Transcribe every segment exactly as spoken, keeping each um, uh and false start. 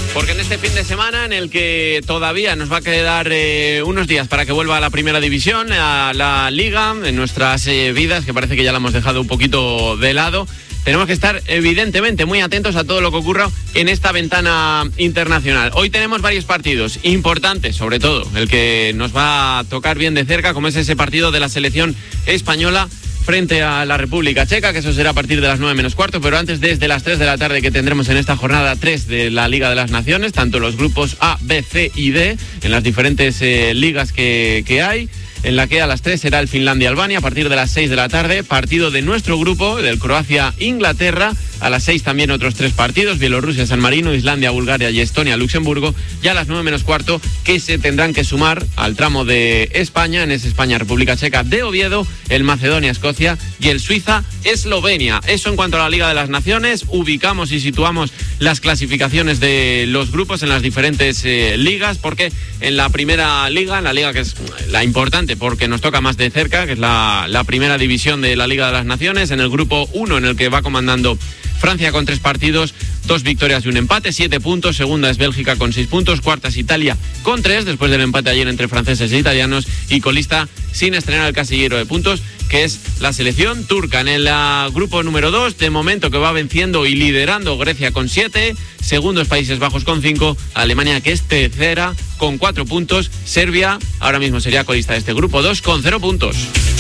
Porque en este fin de semana, en el que todavía nos va a quedar eh, unos días para que vuelva a la primera división, a la liga, en nuestras eh, vidas, que parece que ya la hemos dejado un poquito de lado, tenemos que estar evidentemente muy atentos a todo lo que ocurra en esta ventana internacional. Hoy tenemos varios partidos importantes, sobre todo el que nos va a tocar bien de cerca, como es ese partido de la selección española frente a la República Checa, que eso será a partir de las nueve menos cuarto, pero antes desde las tres de la tarde, que tendremos en esta jornada tres de la Liga de las Naciones, tanto los grupos A, B, C y D, en las diferentes eh, ligas que, que hay, en la que a las tres será el Finlandia-Albania, a partir de las seis de la tarde, partido de nuestro grupo, del Croacia-Inglaterra, a las seis también otros tres partidos, Bielorrusia-San Marino, Islandia-Bulgaria y Estonia-Luxemburgo, y a las nueve menos cuarto, que se tendrán que sumar al tramo de España, en ese España-República Checa de Oviedo, el Macedonia-Escocia y el Suiza-Eslovenia. Eso en cuanto a la Liga de las Naciones. Ubicamos y situamos las clasificaciones de los grupos en las diferentes eh, ligas, porque en la primera liga, en la liga que es la importante porque nos toca más de cerca, que es la, la primera división de la Liga de las Naciones, en el grupo uno, en el que va comandando Francia con tres partidos, dos victorias y un empate, siete puntos. Segunda es Bélgica con seis puntos. Cuarta es Italia con tres, después del empate ayer entre franceses e italianos. Y colista sin estrenar el casillero de puntos, que es la selección turca. En el uh, grupo número dos, de momento, que va venciendo y liderando Grecia con siete. Segundo es Países Bajos con cinco. Alemania, que es tercera, con cuatro puntos. Serbia, ahora mismo sería colista de este grupo dos, con cero puntos.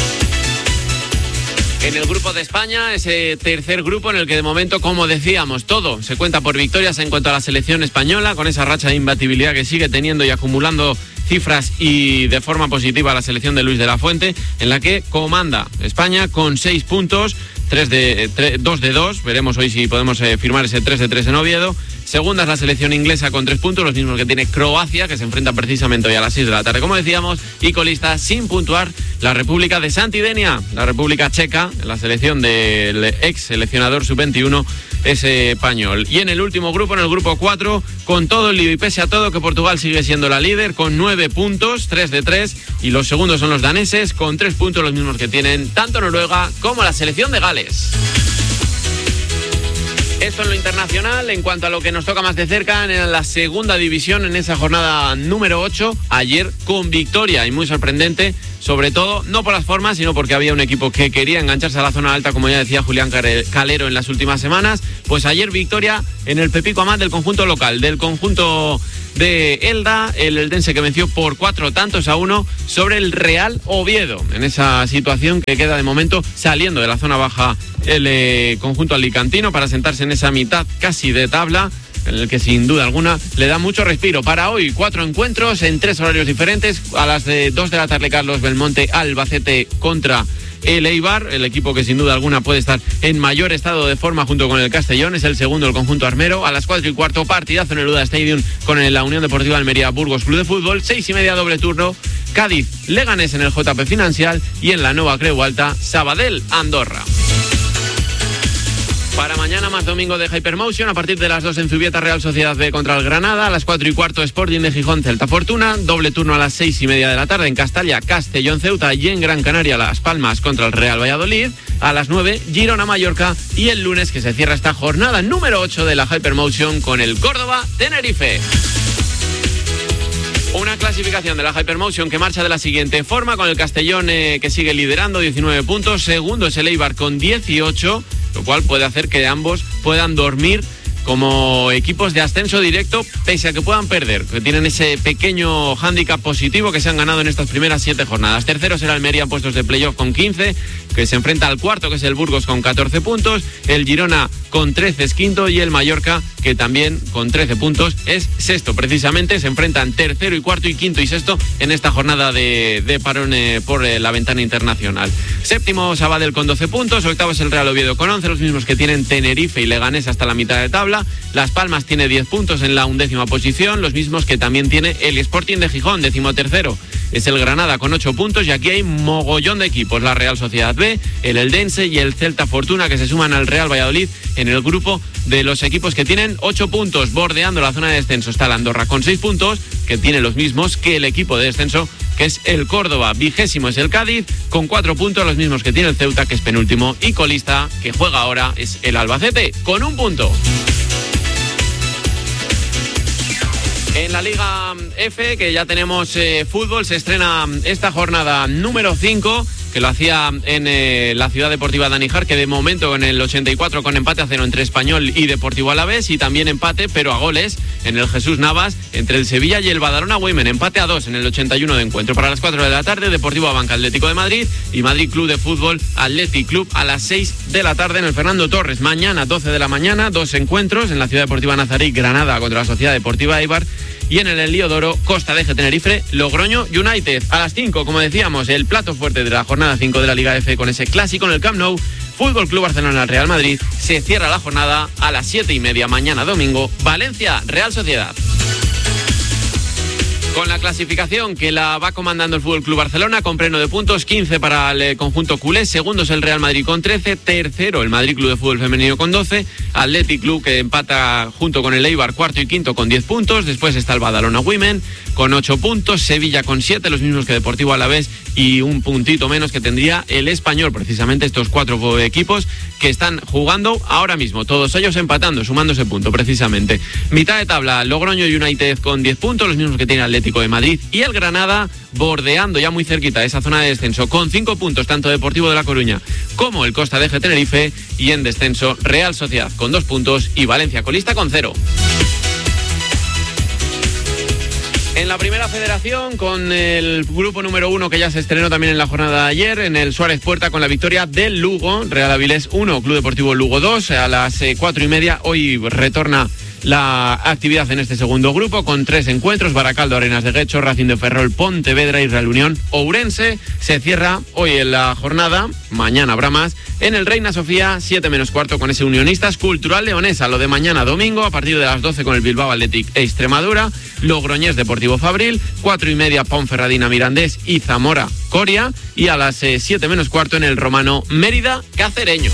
En el grupo de España, ese tercer grupo en el que de momento, como decíamos, todo se cuenta por victorias en cuanto a la selección española, con esa racha de imbatibilidad que sigue teniendo y acumulando cifras y de forma positiva la selección de Luis de la Fuente, en la que comanda España con seis puntos, tres de, tres, dos de dos, veremos hoy si podemos eh, firmar ese tres de tres en Oviedo. Segunda es la selección inglesa con tres puntos, los mismos que tiene Croacia, que se enfrenta precisamente hoy a las seis de la tarde, como decíamos, y colista sin puntuar la República de Santidenia, la República Checa, la selección del ex seleccionador sub veintiuno ese español. Y en el último grupo, en el grupo cuatro, con todo el lío y pese a todo, que Portugal sigue siendo la líder con nueve puntos, tres de tres, y los segundos son los daneses con tres puntos, los mismos que tienen tanto Noruega como la selección de Gales. Esto en lo internacional. En cuanto a lo que nos toca más de cerca, en la segunda división, en esa jornada número ocho, ayer con victoria y muy sorprendente, sobre todo no por las formas, sino porque había un equipo que quería engancharse a la zona alta, como ya decía Julián Calero en las últimas semanas. Pues ayer victoria en el Pepico Amat del conjunto local, del conjunto de Elda, el eldense, que venció por cuatro tantos a uno sobre el Real Oviedo, en esa situación que queda de momento saliendo de la zona baja el eh, conjunto alicantino, para sentarse en esa mitad casi de tabla, en el que sin duda alguna le da mucho respiro. Para hoy, cuatro encuentros en tres horarios diferentes. A las de dos de la tarde, Carlos Belmonte, Albacete contra el Eibar, el equipo que sin duda alguna puede estar en mayor estado de forma junto con el Castellón, es el segundo, el conjunto armero. A las cuatro y cuarto, partidazo en el Uda Stadium con la Unión Deportiva Almería Burgos Club de Fútbol. Seis y media, doble turno, Cádiz Leganés en el J P Financial, y en la Nova Creu Alta, Sabadell Andorra. Para mañana, más domingo de Hypermotion, a partir de las dos en Zubieta, Real Sociedad B contra el Granada. A las cuatro y cuarto, Sporting de Gijón, Celta Fortuna. Doble turno a las seis y media de la tarde en Castalia, Castellón Ceuta, y en Gran Canaria, Las Palmas contra el Real Valladolid. A las nueve, Girona Mallorca, y el lunes, que se cierra esta jornada número ocho de la Hypermotion, con el Córdoba Tenerife. Una clasificación de la Hypermotion que marcha de la siguiente forma, con el Castellón eh, que sigue liderando, diecinueve puntos. Segundo es el Eibar con dieciocho, lo cual puede hacer que ambos puedan dormir como equipos de ascenso directo, pese a que puedan perder, que tienen ese pequeño hándicap positivo que se han ganado en estas primeras siete jornadas. Tercero será Almería en puestos de playoff con quince, que se enfrenta al cuarto, que es el Burgos, con catorce puntos. El Girona con trece es quinto, y el Mallorca, que también con trece puntos es sexto. Precisamente se enfrentan tercero y cuarto, y quinto y sexto en esta jornada de, de parón eh, por eh, la ventana internacional. Séptimo, Sabadell con doce puntos. Octavo es el Real Oviedo con once, los mismos que tienen Tenerife y Leganés hasta la mitad de tabla. Las Palmas tiene diez puntos en la undécima posición, los mismos que también tiene el Sporting de Gijón. Décimo tercero es el Granada con ocho puntos, y aquí hay mogollón de equipos. La Real Sociedad B, el Eldense y el Celta Fortuna, que se suman al Real Valladolid en el grupo de los equipos que tienen ocho puntos. Bordeando la zona de descenso está la Andorra con seis puntos, que tiene los mismos que el equipo de descenso, que es el Córdoba. Vigésimo es el Cádiz con cuatro puntos, los mismos que tiene el Ceuta, que es penúltimo, y colista, que juega ahora, es el Albacete con un punto. En la Liga F, que ya tenemos eh, fútbol, se estrena esta jornada número cinco, que lo hacía en eh, la Ciudad Deportiva de Aníjar, que de momento en el ochenta y cuatro con empate a cero entre Español y Deportivo Alavés, y también empate, pero a goles, en el Jesús Navas, entre el Sevilla y el Badalona Women. Empate a dos en el ochenta y uno de encuentro. Para las cuatro de la tarde, Deportivo Abanca Atlético de Madrid y Madrid Club de Fútbol Athletic Club a las seis de la tarde en el Fernando Torres. Mañana, doce de la mañana, dos encuentros en la Ciudad Deportiva Nazarí, Granada contra la Sociedad Deportiva Eibar. Y en el Heliodoro, Costa de Tenerife, Logroño United. A las cinco, como decíamos, el plato fuerte de la jornada cinco de la Liga F con ese clásico en el Camp Nou. Fútbol Club Barcelona Real Madrid. Se cierra la jornada a las siete y media mañana domingo. Valencia Real Sociedad. Con la clasificación que la va comandando el Fútbol Club Barcelona con pleno de puntos, quince para el conjunto culé, segundo es el Real Madrid con trece, tercero el Madrid Club de Fútbol Femenino con doce, Athletic Club que empata junto con el Eibar cuarto y quinto con diez puntos, después está el Badalona Women con ocho puntos, Sevilla con siete, los mismos que Deportivo Alavés y un puntito menos que tendría el Español, precisamente estos cuatro equipos que están jugando ahora mismo, todos ellos empatando, sumándose punto precisamente. Mitad de tabla, Logroño United con diez puntos, los mismos que tiene Atlético de Madrid, y el Granada bordeando ya muy cerquita esa zona de descenso con cinco puntos, tanto Deportivo de La Coruña como el Costa de Tenerife, y en descenso Real Sociedad con dos puntos y Valencia colista con cero. En la primera federación, con el grupo número uno que ya se estrenó también en la jornada de ayer, en el Suárez Puerta con la victoria del Lugo, Real Avilés uno, Club Deportivo Lugo dos, a las eh, cuatro y media, hoy retorna la actividad en este segundo grupo con tres encuentros: Baracaldo, Arenas de Guecho, Racing de Ferrol, Pontevedra y Real Unión Ourense. Se cierra hoy en la jornada, mañana habrá más, en el Reina Sofía, siete menos cuarto con ese Unionistas Cultural Leonesa. Lo de mañana domingo a partir de las doce con el Bilbao Athletic e Extremadura, Logroñés Deportivo Fabril, cuatro y media Ponferradina Mirandés y Zamora Coria, y a las eh, siete menos cuarto en el Romano Mérida Cacereño.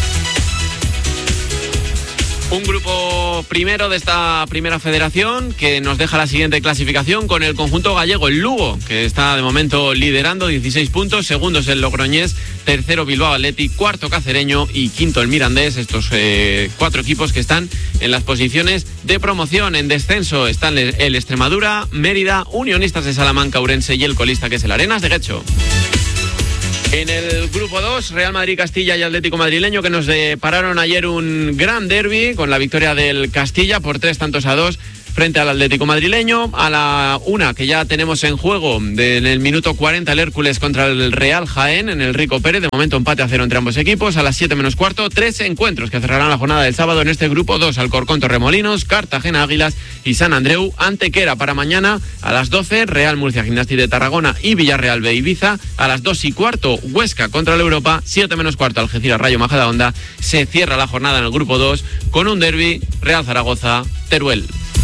Un grupo primero de esta primera federación que nos deja la siguiente clasificación con el conjunto gallego, el Lugo, que está de momento liderando, dieciséis puntos, segundo es el Logroñés, tercero Bilbao Athletic, cuarto Cacereño y quinto el Mirandés. Estos eh, cuatro equipos que están en las posiciones de promoción. En descenso están el Extremadura, Mérida, Unionistas de Salamanca, Ourense y el colista que es el Arenas de Guecho. En el grupo dos, Real Madrid, Castilla y Atlético Madrileño, que nos depararon ayer un gran derbi con la victoria del Castilla por tres tantos a dos frente al Atlético Madrileño. A la una, que ya tenemos en juego, de, en el minuto cuarenta, el Hércules contra el Real Jaén en el Rico Pérez. De momento empate a cero entre ambos equipos. A las siete menos cuarto, tres encuentros que cerrarán la jornada del sábado en este grupo dos. Alcorcón Torremolinos, Cartagena Águilas y San Andreu Antequera. Para mañana a las doce, Real Murcia Gimnástica de Tarragona y Villarreal B Ibiza. A las dos y cuarto, Huesca contra el Europa. siete menos cuarto, Algeciras Rayo Majadahonda. Se cierra la jornada en el grupo dos con un derbi, Real Zaragoza Teruel.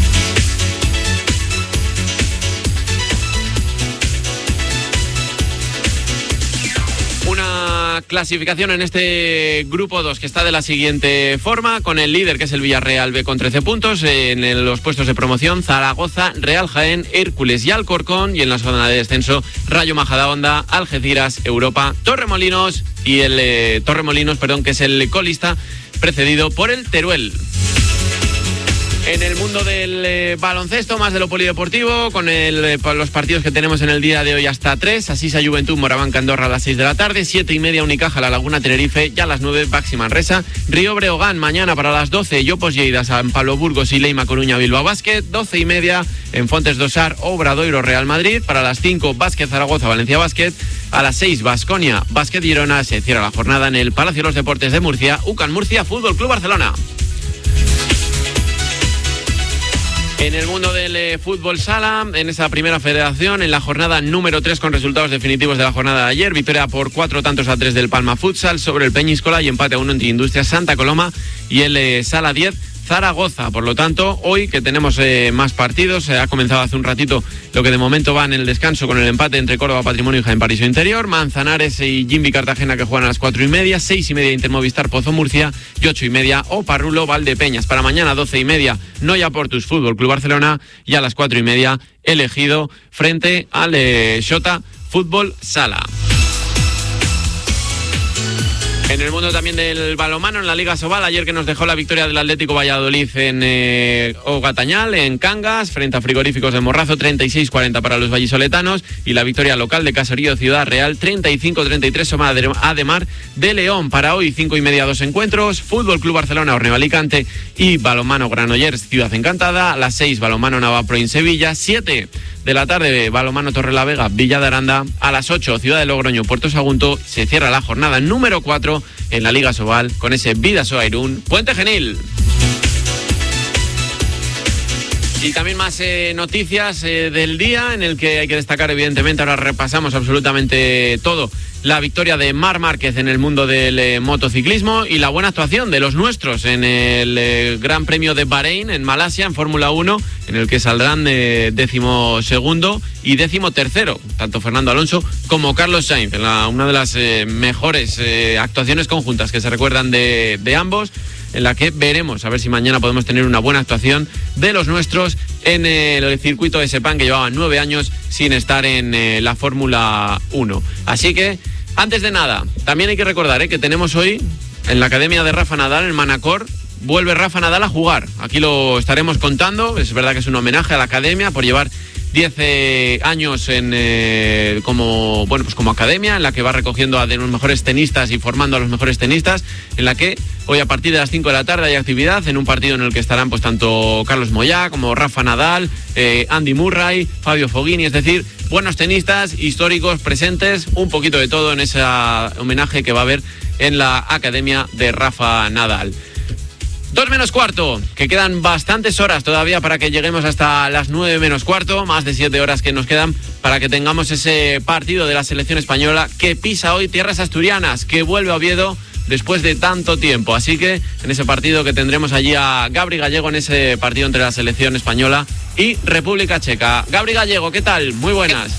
Una clasificación en este grupo dos que está de la siguiente forma, con el líder que es el Villarreal B con trece puntos, en los puestos de promoción Zaragoza, Real Jaén, Hércules y Alcorcón, y en la zona de descenso Rayo Majadahonda, Algeciras, Europa, Torremolinos y el eh, Torremolinos, perdón, que es el colista, precedido por el Teruel. En el mundo del eh, baloncesto, más de lo polideportivo, con el, eh, los partidos que tenemos en el día de hoy hasta tres. Asisa Juventud, Morabanca, Andorra a las seis de la tarde, siete y media Unicaja, La Laguna, Tenerife, y a las nueve Baxi Manresa, Río Breogán. Mañana para las doce, Yopos Lleida, San Pablo Burgos y Leima Coruña, Bilbao Basket. doce y media en Fontes Dosar, Obradoiro, Real Madrid. Para las cinco, Básquet Zaragoza, Valencia Basket. A las seis, Baskonia, Básquet Girona. Se cierra la jornada en el Palacio de los Deportes de Murcia, UCAN Murcia, Fútbol Club Barcelona. En el mundo del eh, fútbol sala, en esa primera federación, en la jornada número tres con resultados definitivos de la jornada de ayer, victoria por cuatro tantos a tres del Palma Futsal sobre el Peñíscola y empate a uno entre Industrias Santa Coloma y el eh, Sala diez Zaragoza. Por lo tanto, hoy que tenemos eh, más partidos, se eh, ha comenzado hace un ratito lo que de momento va en el descanso con el empate entre Córdoba Patrimonio y Jaén Paraíso Interior, Manzanares y Jimbi Cartagena que juegan a las cuatro y media, seis y media Intermovistar Pozo Murcia y ocho y media Oparrulo Valdepeñas. Para mañana doce y media Noia Portus Fútbol Club Barcelona y a las cuatro y media Elegido frente al eh, Xota Fútbol Sala. En el mundo también del balonmano, en la Liga Sobal, ayer que nos dejó la victoria del Atlético Valladolid en eh, Ogatañal, en Cangas, frente a Frigoríficos de Morrazo, treinta y seis cuarenta para los vallisoletanos, y la victoria local de Caserío Ciudad Real, treinta y cinco treinta y tres sobre Ademar de León. Para hoy, cinco y media, dos encuentros: Fútbol Club Barcelona, Orneo Alicante, y balonmano Granollers, Ciudad Encantada. A las seis, balonmano Navapro en Sevilla. siete de la tarde, balonmano Torrelavega, Villa de Aranda. A las ocho, Ciudad de Logroño, Puerto Sagunto. Se cierra la jornada número cuatro en la Liga Sobal con ese Bidasoa Irún Puente Genil. Y también más eh, noticias eh, del día, en el que hay que destacar, evidentemente, ahora repasamos absolutamente todo. La victoria de Marc Márquez en el mundo del eh, motociclismo y la buena actuación de los nuestros en el eh, Gran Premio de Bahrein, en Malasia, en Fórmula uno, en el que saldrán eh, décimo segundo y décimo tercero, tanto Fernando Alonso como Carlos Sainz, en la, una de las eh, mejores eh, actuaciones conjuntas que se recuerdan de, de ambos, en la que veremos a ver si mañana podemos tener una buena actuación de los nuestros en el circuito de Sepang, que llevaban nueve años sin estar en eh, la Fórmula uno. Así que, antes de nada, también hay que recordar eh, que tenemos hoy en la Academia de Rafa Nadal, en Manacor, vuelve Rafa Nadal a jugar. Aquí lo estaremos contando. Es verdad que es un homenaje a la Academia por llevar diez eh, años en, eh, como, bueno, pues como academia, en la que va recogiendo a de los mejores tenistas y formando a los mejores tenistas, en la que hoy a partir de las cinco de la tarde hay actividad en un partido en el que estarán pues tanto Carlos Moyá como Rafa Nadal, eh, Andy Murray, Fabio Fognini, es decir, buenos tenistas históricos presentes, un poquito de todo en ese homenaje que va a haber en la Academia de Rafa Nadal. Dos menos cuarto, que quedan bastantes horas todavía para que lleguemos hasta las nueve menos cuarto, más de siete horas que nos quedan para que tengamos ese partido de la selección española que pisa hoy tierras asturianas, que vuelve a Oviedo después de tanto tiempo. Así que en ese partido que tendremos allí a Gabri Gallego, en ese partido entre la selección española y República Checa. Gabri Gallego, ¿qué tal? Muy buenas.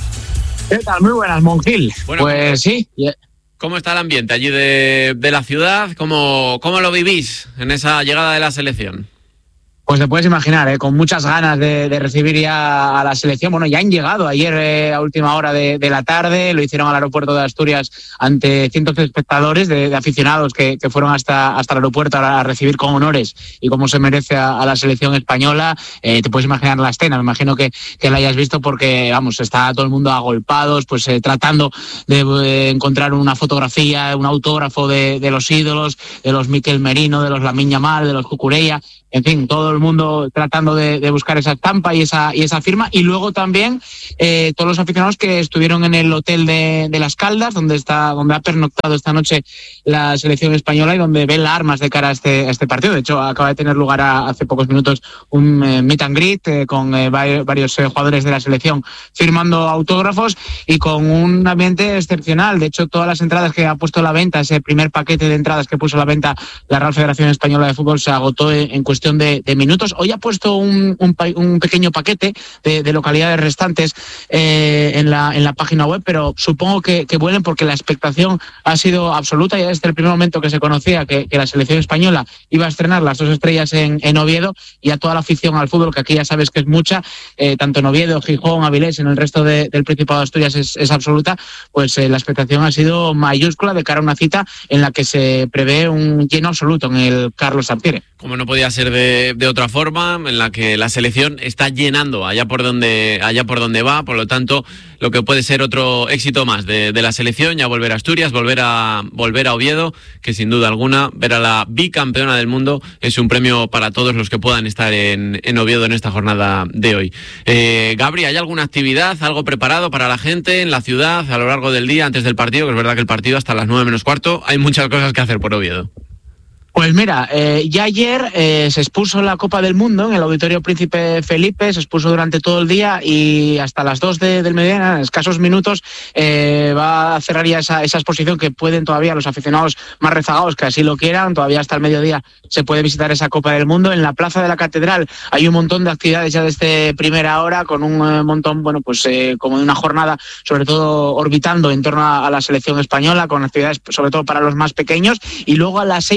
¿Qué tal? Muy buenas, Monjil. Bueno, pues sí. ¿Cómo está el ambiente allí de, de la ciudad? ¿Cómo, ¿Cómo lo vivís en esa llegada de la selección? Pues te puedes imaginar, ¿eh? Con muchas ganas de, de recibir ya a la selección. Bueno, ya han llegado ayer eh, a última hora de, de la tarde, lo hicieron al aeropuerto de Asturias ante cientos de espectadores, de, de aficionados que, que fueron hasta, hasta el aeropuerto a, a recibir con honores y como se merece a, a la selección española. Eh, te puedes imaginar la escena, me imagino que, que la hayas visto porque, vamos, está todo el mundo agolpados, pues eh, tratando de eh, encontrar una fotografía, un autógrafo de, de los ídolos, de los Miquel Merino, de los Lamine Yamal, de los Cucurella. En fin, todo el mundo tratando de, de buscar esa estampa y esa y esa firma. Y luego también eh, todos los aficionados que estuvieron en el hotel de, de Las Caldas, donde está donde ha pernoctado esta noche la selección española y donde ven las armas de cara a este, a este partido. De hecho, acaba de tener lugar a, hace pocos minutos un eh, meet and greet eh, con eh, varios eh, jugadores de la selección firmando autógrafos y con un ambiente excepcional. De hecho, todas las entradas que ha puesto a la venta, ese primer paquete de entradas que puso a la venta la Real Federación Española de Fútbol, se agotó en, en cuestión De, de minutos. Hoy ha puesto un, un, un pequeño paquete de, de localidades restantes eh, en, la, en la página web, pero supongo que, que vuelen porque la expectación ha sido absoluta. Ya desde el primer momento que se conocía que, que la selección española iba a estrenar las dos estrellas en, en Oviedo, y a toda la afición al fútbol, que aquí ya sabes que es mucha, eh, tanto en Oviedo, Gijón, Avilés, en el resto de, del Principado de Asturias es, es absoluta, pues eh, la expectación ha sido mayúscula de cara a una cita en la que se prevé un lleno absoluto en el Carlos Tartiere. Como no podía ser de, de otra forma, en la que la selección está llenando allá por donde allá por donde va, por lo tanto, lo que puede ser otro éxito más de, de la selección, ya volver a Asturias, volver a volver a Oviedo, que sin duda alguna ver a la bicampeona del mundo es un premio para todos los que puedan estar en, en Oviedo en esta jornada de hoy. Eh, Gabri, ¿hay alguna actividad, algo preparado para la gente en la ciudad a lo largo del día antes del partido? Que es verdad que el partido hasta las nueve menos cuarto, hay muchas cosas que hacer por Oviedo. Pues mira, eh, ya ayer eh, se expuso la Copa del Mundo en el Auditorio Príncipe Felipe, se expuso durante todo el día y hasta las dos de, del mediodía, en escasos minutos, eh, va a cerrar ya esa, esa exposición que pueden todavía los aficionados más rezagados, que así lo quieran, todavía hasta el mediodía se puede visitar esa Copa del Mundo. En la Plaza de la Catedral hay un montón de actividades ya desde primera hora, con un eh, montón, bueno, pues eh, como de una jornada, sobre todo orbitando en torno a, a la selección española, con actividades sobre todo para los más pequeños, y luego a las seis de la tarde,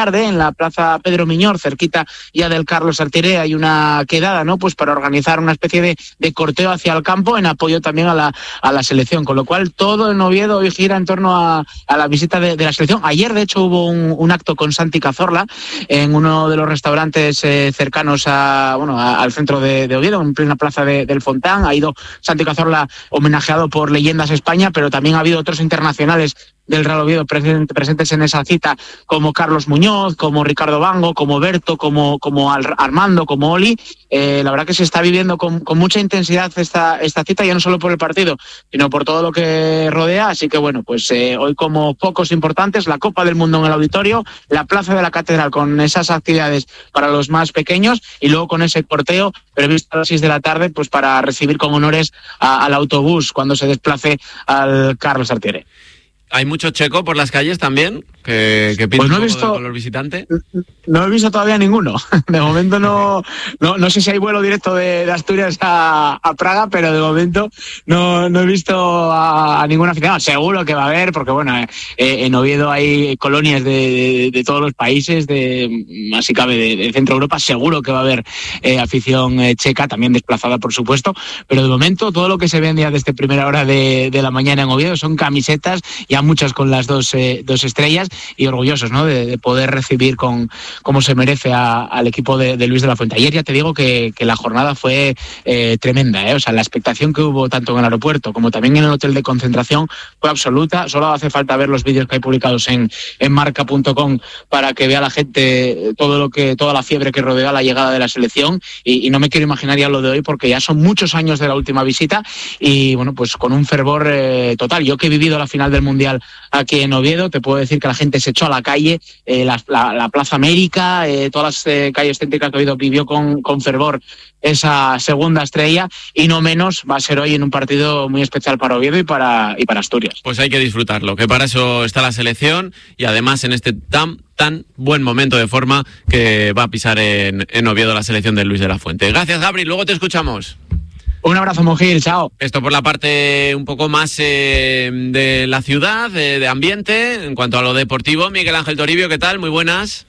tarde en la Plaza Pedro Miñor, cerquita ya del Carlos Artiere, hay una quedada, ¿no? Pues para organizar una especie de, de corteo hacia el campo en apoyo también a la, a la selección, con lo cual todo en Oviedo hoy gira en torno a, a la visita de, de la selección. Ayer, de hecho, hubo un, un acto con Santi Cazorla en uno de los restaurantes eh, cercanos a, bueno, a, al centro de, de Oviedo, en plena plaza de, del Fontán. Ha ido Santi Cazorla homenajeado por Leyendas España, pero también ha habido otros internacionales del Real Oviedo presentes en esa cita, como Carlos Muñoz, como Ricardo Bango, como Berto, como, como Armando, como Oli. Eh, la verdad que se está viviendo con, con mucha intensidad esta, esta cita, ya no solo por el partido, sino por todo lo que rodea. Así que bueno, pues eh, hoy como focos importantes, la Copa del Mundo en el auditorio, la Plaza de la Catedral con esas actividades para los más pequeños y luego con ese corteo previsto a las seis de la tarde, pues para recibir con honores a, al autobús cuando se desplace al Carlos Artiere. ¿Hay mucho checo por las calles también? Que, que pues no he visto color visitante. No he visto todavía ninguno. De momento no, no, no sé si hay vuelo directo de, de Asturias a, a Praga, pero de momento no, no he visto a, a ninguna aficionado. Seguro que va a haber, porque bueno, eh, en Oviedo hay colonias de, de, de todos los países, de más si cabe de, de Centro Europa. Seguro que va a haber eh, afición eh, checa, también desplazada por supuesto, pero de momento todo lo que se vende desde primera hora de, de la mañana en Oviedo son camisetas, ya muchas con las dos, eh, dos estrellas, y orgullosos, ¿no?, de, de poder recibir con como se merece a, al equipo de, de Luis de la Fuente. Ayer ya te digo que, que la jornada fue eh, tremenda, ¿eh? O sea, la expectación que hubo tanto en el aeropuerto como también en el hotel de concentración fue absoluta. Solo hace falta ver los vídeos que hay publicados en, en marca punto com para que vea la gente todo lo que toda la fiebre que rodea la llegada de la selección, y, y no me quiero imaginar ya lo de hoy, porque ya son muchos años de la última visita y bueno, pues con un fervor eh, total. Yo que he vivido la final del Mundial aquí en Oviedo, te puedo decir que la gente se echó a la calle, eh, la, la, la Plaza América, eh, todas las eh, calles céntricas de Oviedo vivió con, con fervor esa segunda estrella, y no menos va a ser hoy en un partido muy especial para Oviedo y para, y para Asturias. Pues hay que disfrutarlo, que para eso está la selección, y además en este tan tan buen momento de forma que va a pisar en, en Oviedo la selección de Luis de la Fuente. Gracias, Gabri, luego te escuchamos. Un abrazo, Mojil, chao. Esto por la parte un poco más eh, de la ciudad, de, de ambiente. En cuanto a lo deportivo, Miguel Ángel Toribio, ¿qué tal? Muy buenas.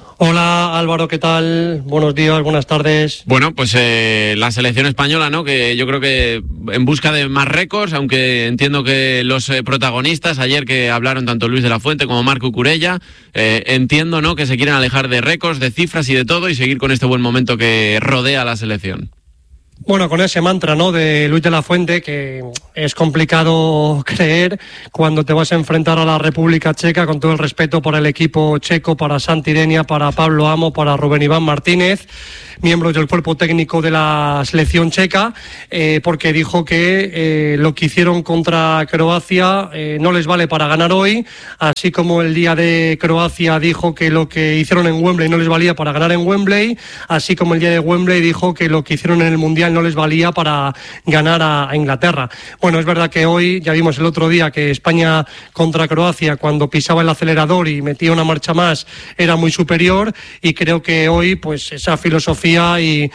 Hola Álvaro, ¿qué tal? Buenos días, buenas tardes. Bueno, pues eh, la selección española, ¿no? Que yo creo que en busca de más récords, aunque entiendo que los eh, protagonistas ayer que hablaron tanto Luis de la Fuente como Marco Curella, eh, entiendo, ¿no?, que se quieren alejar de récords, de cifras y de todo, y seguir con este buen momento que rodea a la selección. Bueno, con ese mantra, ¿no?, de Luis de la Fuente, que es complicado creer cuando te vas a enfrentar a la República Checa, con todo el respeto por el equipo checo, para Santi Denia, para Pablo Amo, para Rubén Iván Martínez, miembros del cuerpo técnico de la selección checa, eh, porque dijo que eh, lo que hicieron contra Croacia eh, no les vale para ganar hoy, así como el día de Croacia dijo que lo que hicieron en Wembley no les valía para ganar en Wembley, así como el día de Wembley dijo que lo que hicieron en el Mundial no les valía para ganar a, a Inglaterra. Bueno, es verdad que hoy, ya vimos el otro día que España contra Croacia, cuando pisaba el acelerador y metía una marcha más, era muy superior, y creo que hoy pues esa filosofía Y,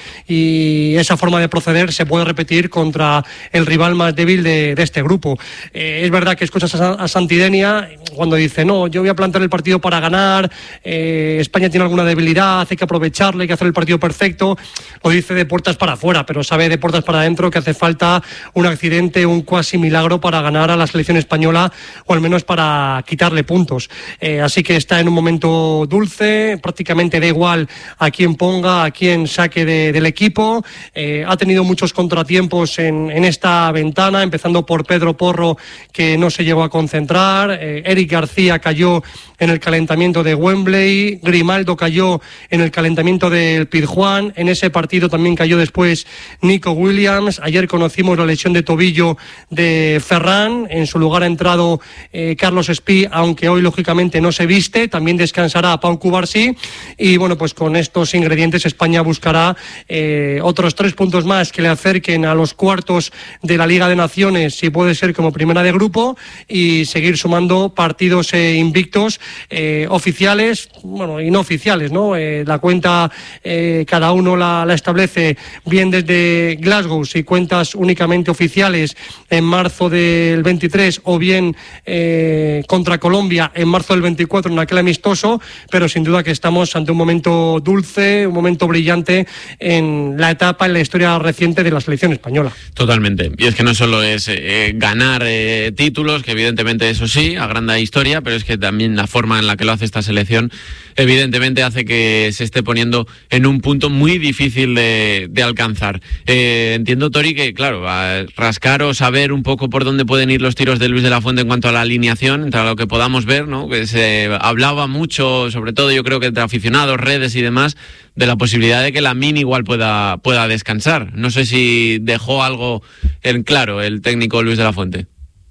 y esa forma de proceder se puede repetir contra el rival más débil de, de este grupo. Eh, es verdad que escuchas a, a Santi Denia cuando dice, no, yo voy a plantear el partido para ganar, eh, España tiene alguna debilidad, hay que aprovecharle, hay que hacer el partido perfecto. Lo dice de puertas para afuera, pero sabe de puertas para adentro que hace falta un accidente, un cuasi milagro para ganar a la selección española, o al menos para quitarle puntos. Eh, así que está en un momento dulce, prácticamente da igual a quién ponga, a quién saque de, del equipo. Eh, ha tenido muchos contratiempos en, en esta ventana, empezando por Pedro Porro, que no se llegó a concentrar, eh, Eric García cayó en el calentamiento de Wembley, Grimaldo cayó en el calentamiento del Pizjuán, en ese partido también cayó después Nico Williams. Ayer conocimos la lesión de tobillo de Ferran, en su lugar ha entrado eh, Carlos Espí, aunque hoy lógicamente no se viste, también descansará Pau Cubarsí, y bueno, pues con estos ingredientes España buscará eh, otros tres puntos más que le acerquen a los cuartos de la Liga de Naciones, si puede ser como primera de grupo, y seguir sumando partidos eh, invictos, eh, oficiales, bueno, y no oficiales, ¿no? Eh, la cuenta eh, cada uno la, la establece bien desde de Glasgow, si cuentas únicamente oficiales, en marzo del veintitrés, o bien eh, contra Colombia en marzo del veinticuatro en aquel amistoso, pero sin duda que estamos ante un momento dulce, un momento brillante en la etapa, en la historia reciente de la selección española. Totalmente, y es que no solo es eh, ganar eh, títulos, que evidentemente eso sí, agranda historia, pero es que también la forma en la que lo hace esta selección evidentemente hace que se esté poniendo en un punto muy difícil de, de alcanzar. Eh, entiendo, Tori, que claro, a rascar o saber un poco por dónde pueden ir los tiros de Luis de la Fuente en cuanto a la alineación, entre lo que podamos ver, ¿no? Que se hablaba mucho, sobre todo yo creo que entre aficionados, redes y demás, de la posibilidad de que Lamine igual pueda, pueda descansar. No sé si dejó algo en claro el técnico Luis de la Fuente.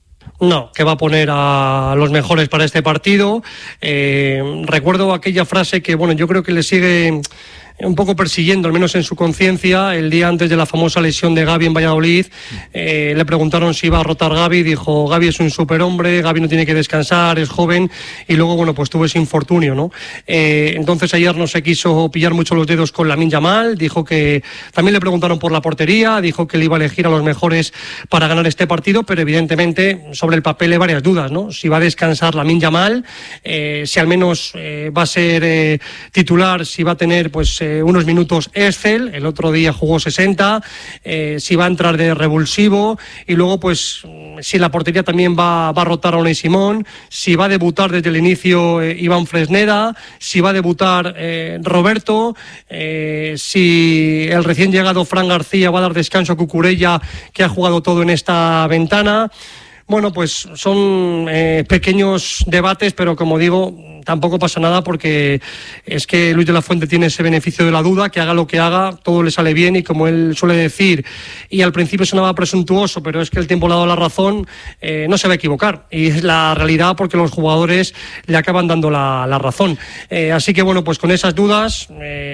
No, que va a poner a los mejores para este partido. Eh, recuerdo aquella frase que, bueno, yo creo que le sigue un poco persiguiendo, al menos en su conciencia, el día antes de la famosa lesión de Gavi en Valladolid. Eh, le preguntaron si iba a rotar Gavi, dijo: Gavi es un superhombre, Gavi no tiene que descansar, es joven, y luego, bueno, pues tuvo ese infortunio, ¿no? Eh, entonces ayer no se quiso pillar mucho los dedos con Lamine Yamal, dijo que también le preguntaron por la portería, dijo que le iba a elegir a los mejores para ganar este partido, pero evidentemente sobre el papel hay varias dudas, ¿no? Si va a descansar Lamine Yamal, eh, si al menos eh, va a ser eh, titular, si va a tener pues eh, unos minutos Excel, el otro día jugó sesenta, eh, si va a entrar de revulsivo, y luego pues si la portería también va, va a rotar a Unai Simón, si va a debutar desde el inicio eh, Iván Fresneda, si va a debutar eh, Roberto, eh, si el recién llegado Fran García va a dar descanso a Cucurella, que ha jugado todo en esta ventana. Bueno, pues son eh, pequeños debates, pero como digo, tampoco pasa nada, porque es que Luis de la Fuente tiene ese beneficio de la duda, que haga lo que haga, todo le sale bien, y como él suele decir, y al principio sonaba presuntuoso, pero es que el tiempo le ha dado la razón, eh, no se va a equivocar, y es la realidad, porque los jugadores le acaban dando la, la razón. Eh, así que bueno, pues con esas dudas,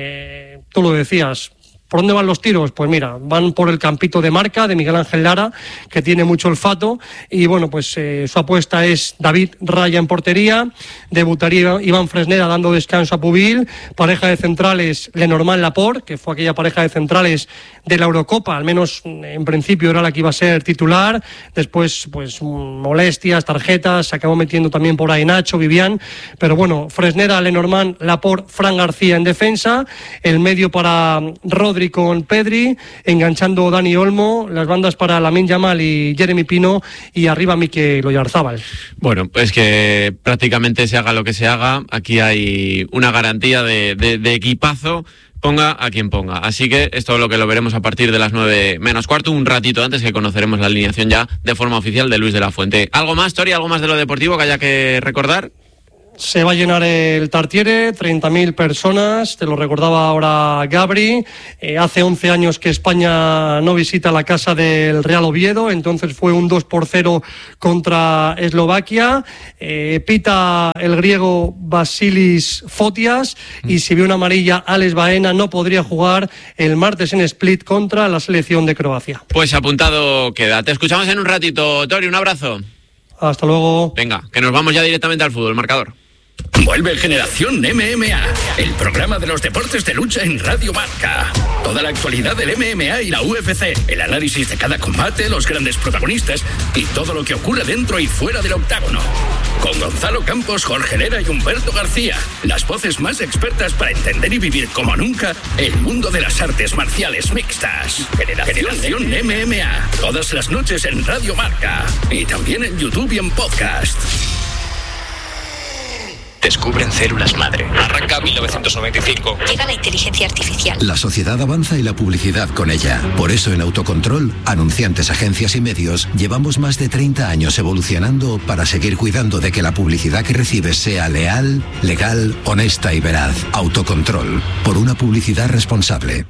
eh, tú lo decías, ¿por dónde van los tiros? Pues mira, van por el campito de marca de Miguel Ángel Lara, que tiene mucho olfato, y bueno, pues eh, su apuesta es David Raya en portería, debutaría Iván Fresneda dando descanso a Pubil, pareja de centrales Lenormand Laporte, que fue aquella pareja de centrales de la Eurocopa, al menos en principio era la que iba a ser titular, después pues molestias, tarjetas, se acabó metiendo también por ahí Nacho, Vivian, pero bueno, Fresneda, Lenormand Laporte, Fran García en defensa, el medio para Rodri con Pedri, enganchando Dani Olmo, las bandas para Lamine Yamal y Jeremy Pino, y arriba Mikel Oyarzábal. Bueno, pues que prácticamente se haga lo que se haga, aquí hay una garantía de, de, de equipazo, ponga a quien ponga. Así que esto es lo que lo veremos a partir de las nueve menos cuarto, un ratito antes, que conoceremos la alineación ya de forma oficial de Luis de la Fuente. ¿Algo más, Tori? ¿Algo más de lo deportivo que haya que recordar? Se va a llenar el Tartiere, treinta mil personas, te lo recordaba ahora Gabri. Eh, hace once años que España no visita la casa del Real Oviedo, entonces fue un dos por cero contra Eslovaquia. Eh, pita el griego Vasilis Fotias, y si ve una amarilla Alex Baena, no podría jugar el martes en Split contra la selección de Croacia. Pues apuntado queda. Te escuchamos en un ratito, Tori, un abrazo. Hasta luego. Venga, que nos vamos ya directamente al fútbol, marcador. Vuelve Generación M M A, el programa de los deportes de lucha en Radio Marca. Toda la actualidad del M M A y la U F C, el análisis de cada combate, los grandes protagonistas y todo lo que ocurre dentro y fuera del octágono. Con Gonzalo Campos, Jorge Herrera y Humberto García, las voces más expertas para entender y vivir como nunca el mundo de las artes marciales mixtas. Generación M M A, todas las noches en Radio Marca y también en YouTube y en podcast. Descubren células madre. Arranca mil novecientos noventa y cinco. Llega la inteligencia artificial. La sociedad avanza y la publicidad con ella. Por eso en Autocontrol, anunciantes, agencias y medios, llevamos más de treinta años evolucionando para seguir cuidando de que la publicidad que recibes sea leal, legal, honesta y veraz. Autocontrol, por una publicidad responsable.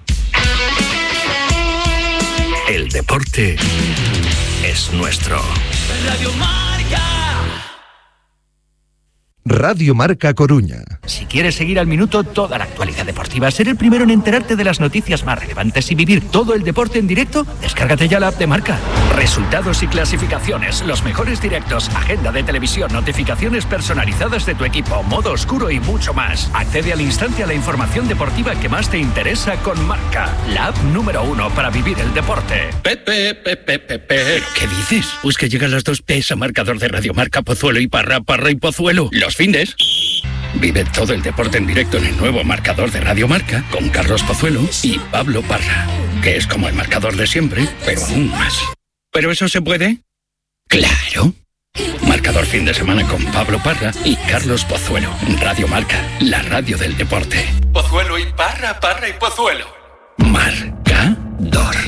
El deporte es nuestro. Radio Marca. Radio Marca Coruña. Si quieres seguir al minuto toda la actualidad deportiva, ser el primero en enterarte de las noticias más relevantes y vivir todo el deporte en directo, descárgate ya la app de Marca. Resultados y clasificaciones, los mejores directos, agenda de televisión, notificaciones personalizadas de tu equipo, modo oscuro y mucho más. Accede al instante a la información deportiva que más te interesa con Marca, la app número uno para vivir el deporte. Pepe, Pepe, Pepe. ¿Qué dices? Pues que llegan las dos P's a marcador de Radio Marca, Pozuelo y Parra, Parra y Pozuelo. Los findes. Vive todo el deporte en directo en el nuevo marcador de Radio Marca con Carlos Pozuelo y Pablo Parra, que es como el marcador de siempre, pero aún más. ¿Pero eso se puede? ¡Claro! Marcador fin de semana con Pablo Parra y Carlos Pozuelo. Radio Marca, la radio del deporte. Pozuelo y Parra, Parra y Pozuelo. Marcador.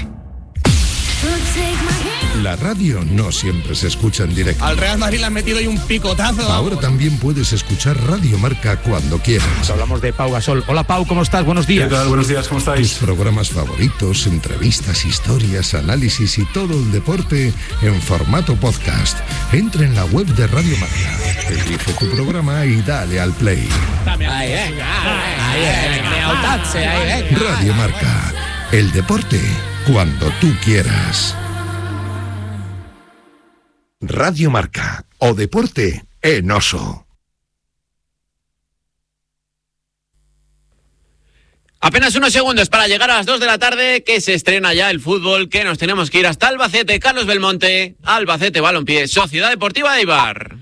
La radio no siempre se escucha en directo. Al Real Madrid le han metido ahí un picotazo. Ahora también puedes escuchar Radio Marca cuando quieras. Hablamos de Pau Gasol. Hola Pau, ¿cómo estás? Buenos días. ¿Qué tal? Buenos días, ¿cómo estáis? Tus programas favoritos, entrevistas, historias, análisis y todo el deporte en formato podcast. Entra en la web de Radio Marca, elige tu programa y dale al play. Ahí, eh. Ahí, eh. Radio Marca, el deporte cuando tú quieras. Radio Marca, o deporte en oso. Apenas unos segundos para llegar a las dos de la tarde, que se estrena ya el fútbol, que nos tenemos que ir hasta Albacete. Carlos Belmonte, Albacete Balompié, Sociedad Deportiva Eibar.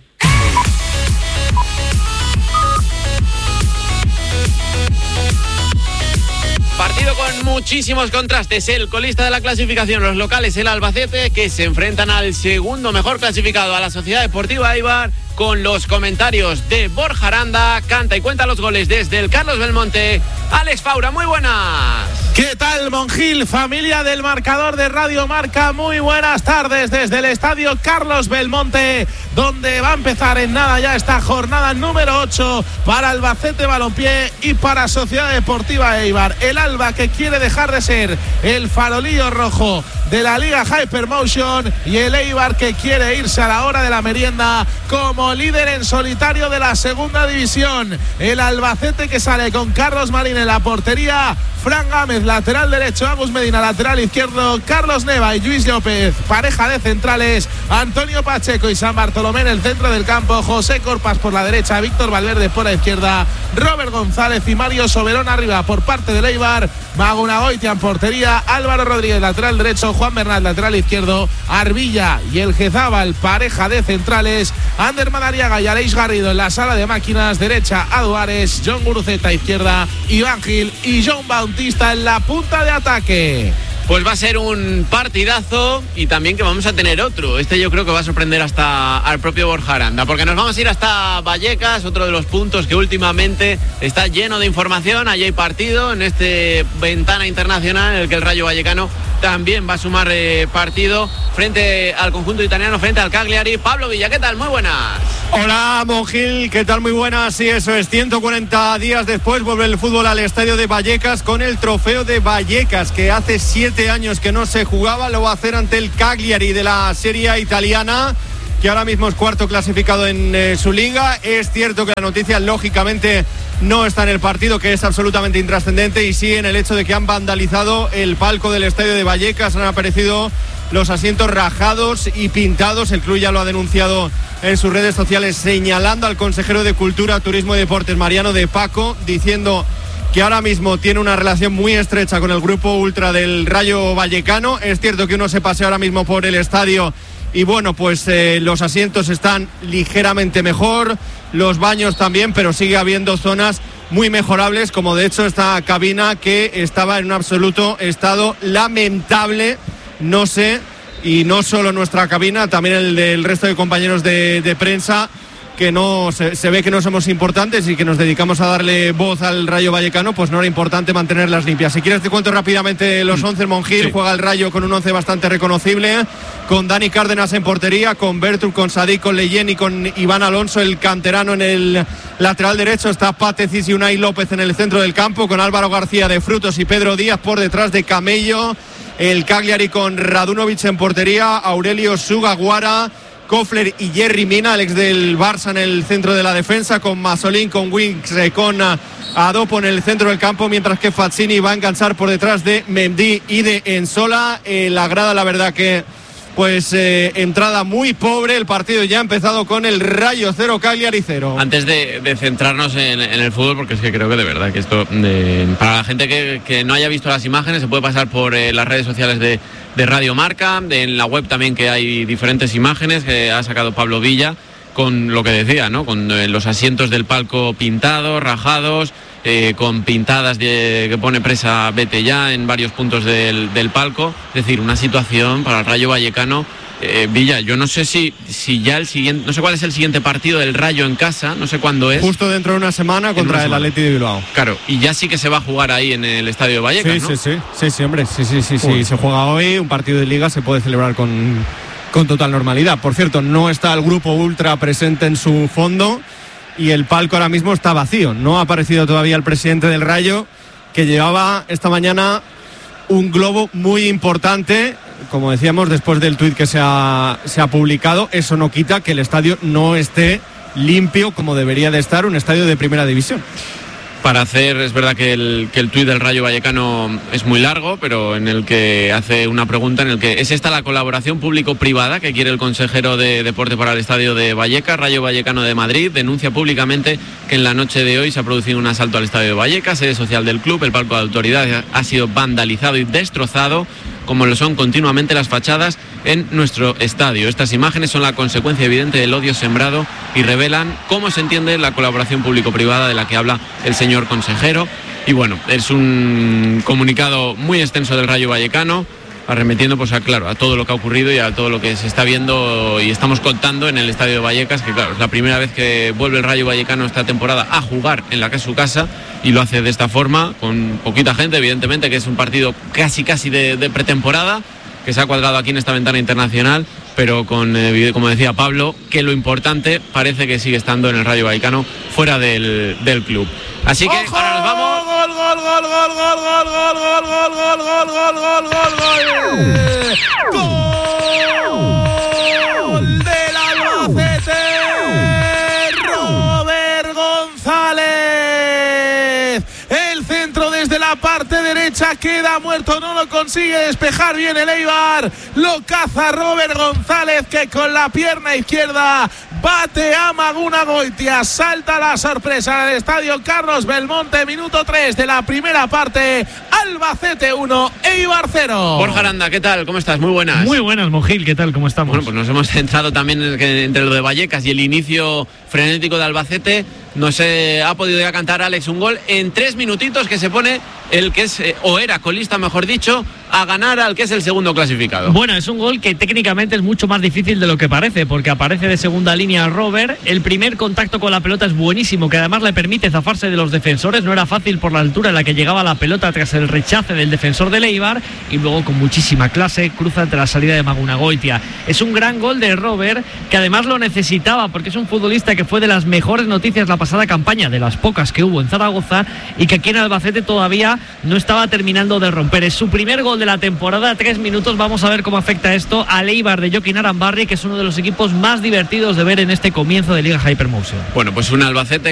Partido con muchísimos contrastes. El colista de la clasificación, los locales, el Albacete, que se enfrentan al segundo mejor clasificado, a la Sociedad Deportiva Eibar, con los comentarios de Borja Aranda. Canta y cuenta los goles desde el Carlos Belmonte, Alex Faura. Muy buenas. ¿Qué tal, Monjil? Familia del marcador de Radio Marca, muy buenas tardes desde el estadio Carlos Belmonte, donde va a empezar en nada ya esta jornada número ocho para Albacete Balompié y para Sociedad Deportiva Eibar. El Alba, que quiere dejar de ser el farolillo rojo de la Liga Hypermotion, y el Eibar, que quiere irse a la hora de la merienda como líder en solitario de la segunda división. El Albacete, que sale con Carlos Marín en la portería, Fran Gámez lateral derecho, Agus Medina lateral izquierdo, Carlos Neva y Luis López pareja de centrales, Antonio Pacheco y San Bartolomé en el centro del campo, José Corpas por la derecha, Víctor Valverde por la izquierda, Robert González y Mario Soberón arriba por parte del Eibar, Magunagoitia en portería, Álvaro Rodríguez lateral derecho, Juan Bernal lateral izquierdo, Arbilla y el Gezábal pareja de centrales, Ander Madariaga y Aleix Garrido en la sala de máquinas, derecha a Duárez, John Guruceta izquierda, Iván Gil y John Bautista en la punta de ataque. Pues va a ser un partidazo, y también que vamos a tener otro. Este yo creo que va a sorprender hasta al propio Borja Aranda, porque nos vamos a ir hasta Vallecas, otro de los puntos que últimamente está lleno de información. Allí hay partido en este ventana internacional en el que el Rayo Vallecano también va a sumar eh, partido frente al conjunto italiano, frente al Cagliari. Pablo Villa, ¿qué tal? Muy buenas. Hola, Monjil, ¿qué tal? Muy buenas. Sí, eso es, ciento cuarenta días después vuelve el fútbol al estadio de Vallecas con el trofeo de Vallecas, que hace siete años que no se jugaba. Lo va a hacer ante el Cagliari de la Serie A italiana, que ahora mismo es cuarto clasificado en eh, su liga. Es cierto que la noticia, lógicamente, no está en el partido, que es absolutamente intrascendente, y sí en el hecho de que han vandalizado el palco del estadio de Vallecas. Han aparecido los asientos rajados y pintados. El club ya lo ha denunciado en sus redes sociales, señalando al consejero de Cultura, Turismo y Deportes, Mariano de Paco, diciendo que ahora mismo tiene una relación muy estrecha con el grupo ultra del Rayo Vallecano. Es cierto que uno se pasea ahora mismo por el estadio y bueno, pues eh, los asientos están ligeramente mejor, los baños también, pero sigue habiendo zonas muy mejorables, como de hecho esta cabina, que estaba en un absoluto estado lamentable. No sé, y no solo nuestra cabina, también el del resto de compañeros de, de prensa, que no se, se ve que no somos importantes y que nos dedicamos a darle voz al Rayo Vallecano, pues no era importante mantenerlas limpias. Si quieres te cuento rápidamente los once. Monjil, sí. Juega el Rayo con un once bastante reconocible, con Dani Cárdenas en portería, con Bertrup, con Sadik, con Leyen y con Iván Alonso, el canterano, en el lateral derecho. Está Patecis y Unai López en el centro del campo, con Álvaro García de Frutos y Pedro Díaz por detrás de Camello. El Cagliari con Radunovic en portería, Aurelio Sugaguara, Kofler y Yerry Mina, el ex del Barça en el centro de la defensa, con Masolín, con Winks, eh, con uh, Adopo en el centro del campo, mientras que Fazzini va a enganchar por detrás de Mendy y de Ensola. Eh, la grada, la verdad que pues eh, entrada muy pobre. El partido ya ha empezado con el Rayo cero, Cagliari cero. Antes de, de centrarnos en, en el fútbol, porque es que creo que de verdad que esto, eh, para la gente que, que no haya visto las imágenes, se puede pasar por eh, las redes sociales de, de Radio Marca, de, en la web también, que hay diferentes imágenes que ha sacado Pablo Villa, con lo que decía, ¿no? Con eh, los asientos del palco pintados, rajados, eh, con pintadas de, que pone presa vete ya en varios puntos del, del palco. Es decir, una situación para el Rayo Vallecano. Eh, Villa, yo no sé si, si ya el siguiente, no sé cuál es el siguiente partido del Rayo en casa, no sé cuándo es. Justo dentro de una semana contra una semana. el Atleti de Bilbao. Claro, y ya sí que se va a jugar ahí en el Estadio de Vallecas, sí, ¿no? Sí, sí, sí, sí, hombre, sí, sí, sí, sí, se juega hoy, un partido de Liga se puede celebrar con, con total normalidad. Por cierto, no está el grupo ultra presente en su fondo y el palco ahora mismo está vacío. No ha aparecido todavía el presidente del Rayo, que llevaba esta mañana un globo muy importante. Como decíamos, después del tuit que se ha, se ha publicado, eso no quita que el estadio no esté limpio como debería de estar un estadio de primera división. Para hacer, es verdad que el, que el tuit del Rayo Vallecano es muy largo, pero en el que hace una pregunta en el que ¿es esta la colaboración público-privada que quiere el consejero de Deporte para el Estadio de Vallecas? Rayo Vallecano de Madrid denuncia públicamente que en la noche de hoy se ha producido un asalto al Estadio de Vallecas, sede social del club. El palco de autoridades ha sido vandalizado y destrozado, como lo son continuamente las fachadas en nuestro estadio. Estas imágenes son la consecuencia evidente del odio sembrado y revelan cómo se entiende la colaboración público-privada de la que habla el señor consejero. Y bueno, es un comunicado muy extenso del Rayo Vallecano, arremetiendo pues a, claro, a todo lo que ha ocurrido y a todo lo que se está viendo y estamos contando en el Estadio de Vallecas, que claro, es la primera vez que vuelve el Rayo Vallecano esta temporada a jugar en la que es su casa, y lo hace de esta forma, con poquita gente, evidentemente, que es un partido casi casi de, de pretemporada, que se ha cuadrado aquí en esta ventana internacional, pero con, eh, como decía Pablo, que lo importante parece que sigue estando en el Rayo Vallecano, fuera del, del club. Así que ¡ojo! Ahora nos vamos. Gol, gol, gol, gol, gol, gol, gol, gol, gol, gol, gol, gol, gol, gol, gol del Albacete, Robert González. El centro desde la parte derecha queda muerto, no lo consigue despejar bien el Eibar. Lo caza Robert González, que con la pierna izquierda bate a Maguna Goitia. Salta la sorpresa en el estadio Carlos Belmonte, minuto tres de la primera parte. Albacete uno, Eibar cero. Borja Aranda, ¿qué tal? ¿Cómo estás? Muy buenas. Muy buenas, Mojil, ¿qué tal? ¿Cómo estamos? Bueno, pues nos hemos centrado también entre lo de Vallecas y el inicio frenético de Albacete. No se ha podido ya cantar Alex un gol en tres minutitos, que se pone el que es, eh, o era colista, mejor dicho, a ganar al que es el segundo clasificado. Bueno, es un gol que técnicamente es mucho más difícil de lo que parece, porque aparece de segunda línea Robert. El primer contacto con la pelota es buenísimo, que además le permite zafarse de los defensores. No era fácil por la altura en la que llegaba la pelota tras el rechace del defensor del Eibar, y luego con muchísima clase cruza entre la salida de Maguna Goitia. Es un gran gol de Robert, que además lo necesitaba, porque es un futbolista que fue de las mejores noticias la pasada campaña, de las pocas que hubo en Zaragoza, y que aquí en Albacete todavía no estaba terminando de romper. Es su primer gol de la temporada, tres minutos. Vamos a ver cómo afecta esto al Eibar de Joaquín Arambarri, que es uno de los equipos más divertidos de ver en este comienzo de Liga Hypermotion. Bueno, pues un Albacete